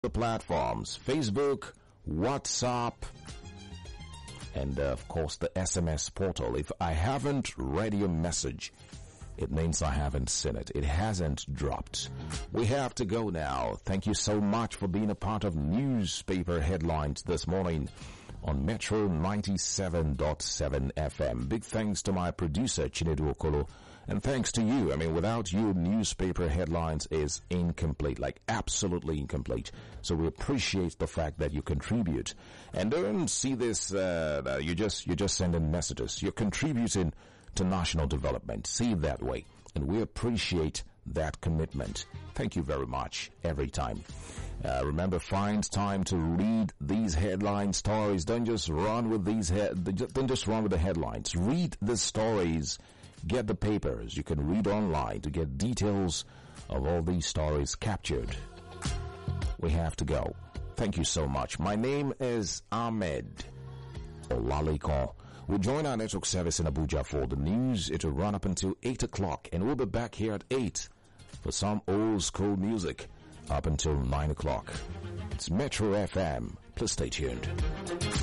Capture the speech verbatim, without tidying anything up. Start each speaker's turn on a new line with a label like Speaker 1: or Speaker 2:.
Speaker 1: the platforms, Facebook, WhatsApp, and uh, of course the S M S portal. If I haven't read your message, it means I haven't seen it. It hasn't dropped. We have to go now. Thank you so much for being a part of newspaper headlines this morning on Metro ninety-seven point seven F M. Big thanks to my producer, Chinedu Okolo. And thanks to you. I mean, without you, newspaper headlines is incomplete, like absolutely incomplete. So we appreciate the fact that you contribute. And don't see this, uh, you just, you just send in messages. You're contributing to national development. See it that way. And we appreciate that commitment. Thank you very much every time. Uh, remember, find time to read these headline stories. Don't just run with these he- don't just run with the headlines. Read the stories. Get the papers. You can read online to get details of all these stories captured. We have to go. Thank you so much. My name is Ahmed Olalikon. We'll join our network service in Abuja for the news. It will run up until eight o'clock, and we'll be back here at eight for some old school music up until nine o'clock. It's Metro F M. Please stay tuned.